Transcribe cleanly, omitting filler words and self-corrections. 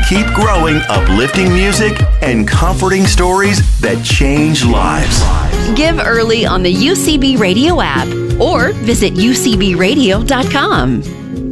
keep growing uplifting music and comforting stories that change lives. Give early on the UCB Radio app or visit ucbradio.com.